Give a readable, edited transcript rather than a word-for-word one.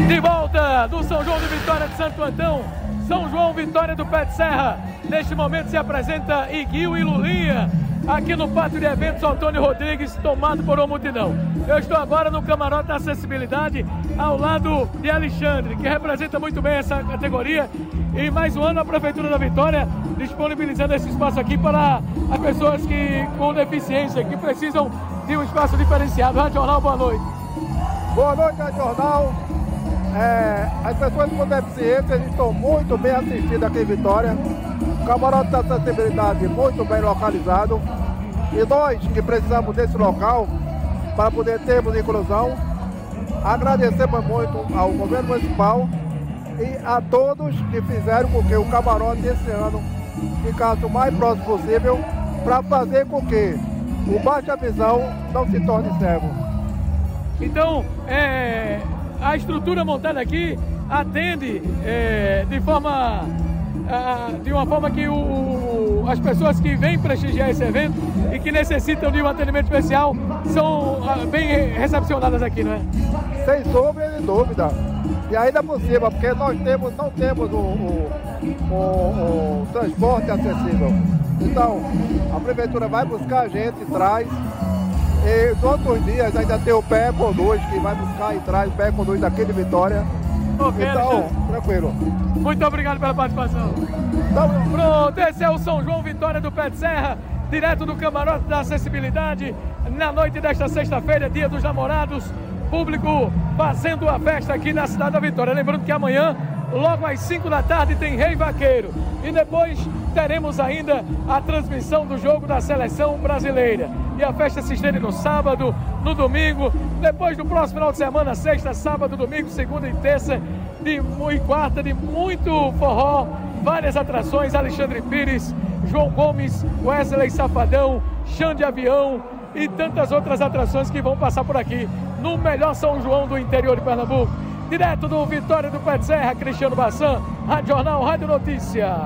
De volta do São João de Vitória de Santo Antão, São João Vitória do Pé de Serra. Neste momento se apresenta Iguil e Lulinha, aqui no pátio de eventos Antônio Rodrigues, tomado por uma multidão. Eu estou agora no camarote da acessibilidade, ao lado de Alexandre, que representa muito bem essa categoria. E mais um ano a Prefeitura da Vitória disponibilizando esse espaço aqui para as pessoas com deficiência, que precisam de um espaço diferenciado. Rádio Jornal, boa noite. Boa noite, Rádio Jornal. As pessoas com deficiência estão muito bem assistidas aqui em Vitória. O camarote da acessibilidade muito bem localizado. E nós que precisamos desse local para poder termos inclusão, agradecemos muito ao governo municipal e a todos que fizeram com que o camarote esse ano ficasse o mais próximo possível para fazer com que o baixa visão não se torne cego. Então, a estrutura montada aqui atende de uma forma que as pessoas que vêm prestigiar esse evento e que necessitam de um atendimento especial são bem recepcionadas aqui, não é? Sem sombra de dúvida. E ainda por cima, porque nós não temos o transporte acessível. Então, a Prefeitura vai buscar a gente, traz. E nos outros dias ainda tem o PE Conduz, que vai buscar e traz o PE Conduz daqui de Vitória. Okay, então, tranquilo. Muito obrigado pela participação. Pronto, esse é o São João Vitória do Pé de Serra, direto do camarote da acessibilidade, na noite desta sexta-feira, dia dos namorados, público fazendo a festa aqui na cidade da Vitória. Lembrando que amanhã, logo às 5 da tarde, tem Rei Vaqueiro. E depois teremos ainda a transmissão do jogo da seleção brasileira. E a festa se estende no sábado, no domingo, depois do próximo final de semana, sexta, sábado, domingo, segunda e terça, e quarta, de muito forró, várias atrações, Alexandre Pires, João Gomes, Wesley Safadão, Chão de Avião e tantas outras atrações que vão passar por aqui, no melhor São João do interior de Pernambuco. Direto do Vitória do Pé de Serra, Cristiano Bassan, Rádio Jornal, Rádio Notícia.